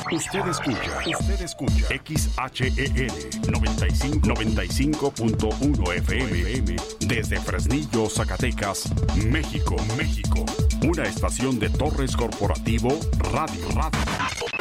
Usted escucha XHEN 95.1 FM desde Fresnillo, Zacatecas, México. Una estación de Torres Corporativo Radio.